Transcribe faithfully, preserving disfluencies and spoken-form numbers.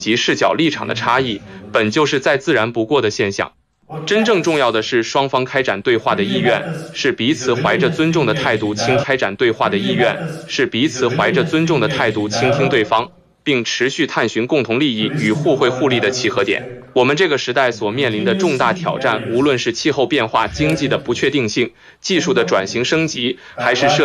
及视角立场的差异，本就是再自然不过的现象。真正重要的是双方开展对话的意愿，是彼此怀着尊重的态度倾开展对话的意愿，是彼此怀着尊重的态度倾听对方，并持续探寻共同利益与互惠互利的契合点。我们这个时代所面临的重大挑战，无论是气候变化、经济的不确定性、技术的转型升级，还是社